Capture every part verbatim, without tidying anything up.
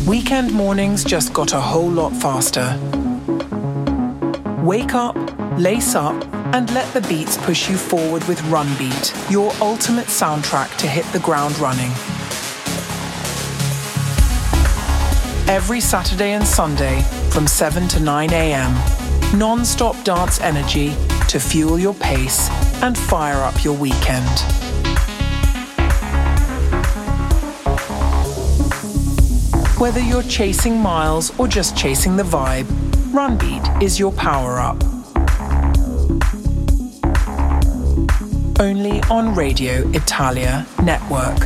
Weekend mornings just got a whole lot faster. Wake up, lace up, and let the beats push you forward with Run Beat, your ultimate soundtrack to hit the ground running. Every Saturday and Sunday from seven to nine a m, non-stop dance energy to fuel your pace and fire up your weekend. Whether you're chasing miles or just chasing the vibe, Run Beat is your power-up. Only on Radio Italia Network.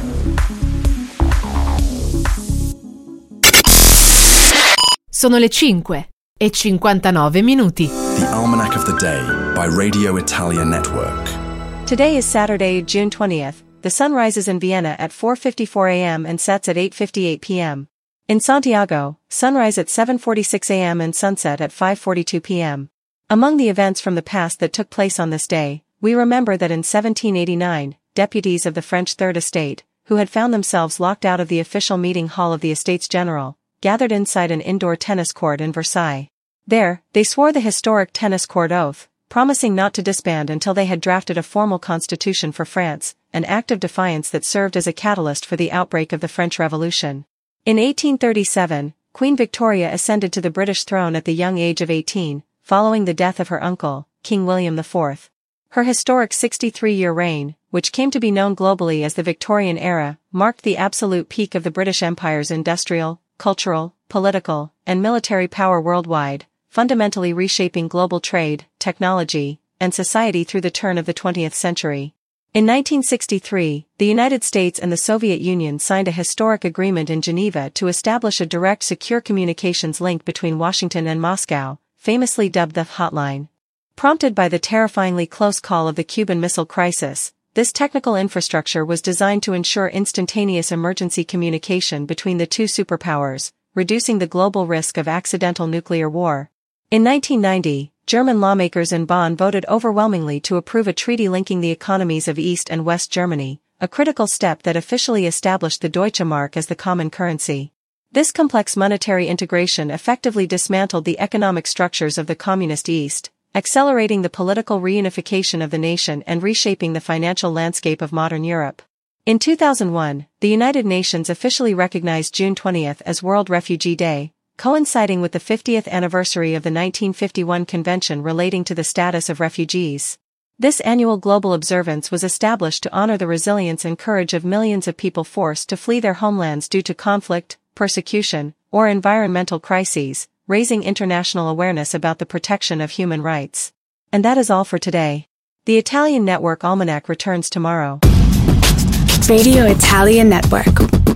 Sono le cinque e cinquantanove minuti. The Almanac of the Day by Radio Italia Network. Today is Saturday, June twentieth. The sun rises in Vienna at four fifty-four a m and sets at eight fifty-eight p m In Santiago, sunrise at seven forty-six a m and sunset at five forty-two p m Among the events from the past that took place on this day, we remember that in seventeen eighty-nine, deputies of the French Third Estate, who had found themselves locked out of the official meeting hall of the Estates General, gathered inside an indoor tennis court in Versailles. There, they swore the historic tennis court oath, promising not to disband until they had drafted a formal constitution for France, an act of defiance that served as a catalyst for the outbreak of the French Revolution. In eighteen thirty-seven, Queen Victoria ascended to the British throne at the young age of eighteen, following the death of her uncle, King William the Fourth. Her historic sixty-three-year reign, which came to be known globally as the Victorian era, marked the absolute peak of the British Empire's industrial, cultural, political, and military power worldwide, fundamentally reshaping global trade, technology, and society through the turn of the twentieth century. In nineteen sixty-three, the United States and the Soviet Union signed a historic agreement in Geneva to establish a direct secure communications link between Washington and Moscow, famously dubbed the Hotline. Prompted by the terrifyingly close call of the Cuban Missile Crisis, this technical infrastructure was designed to ensure instantaneous emergency communication between the two superpowers, reducing the global risk of accidental nuclear war. In nineteen ninety, German lawmakers in Bonn voted overwhelmingly to approve a treaty linking the economies of East and West Germany, a critical step that officially established the Deutsche Mark as the common currency. This complex monetary integration effectively dismantled the economic structures of the Communist East, accelerating the political reunification of the nation and reshaping the financial landscape of modern Europe. In two thousand one, the United Nations officially recognized June twentieth as World Refugee Day, coinciding with the fiftieth anniversary of the nineteen fifty-one Convention relating to the status of refugees. This annual global observance was established to honor the resilience and courage of millions of people forced to flee their homelands due to conflict, persecution, or environmental crises, raising international awareness about the protection of human rights. And that is all for today. The Italian Network Almanac returns tomorrow. Radio Italia Network.